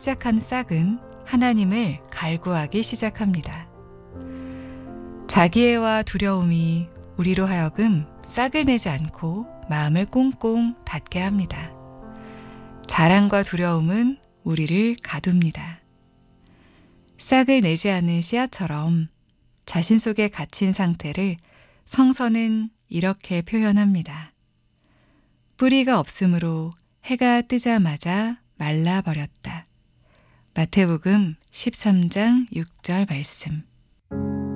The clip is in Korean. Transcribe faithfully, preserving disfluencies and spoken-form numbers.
시작한 싹은 하나님을 갈구하기 시작합니다. 자기애와 두려움이 우리로 하여금 싹을 내지 않고 마음을 꽁꽁 닫게 합니다. 자랑과 두려움은 우리를 가둡니다. 싹을 내지 않은 씨앗처럼 자신 속에 갇힌 상태를 성서는 이렇게 표현합니다. 뿌리가 없으므로 해가 뜨자마자 말라버렸다. 마태복음 십삼 장 육 절 말씀.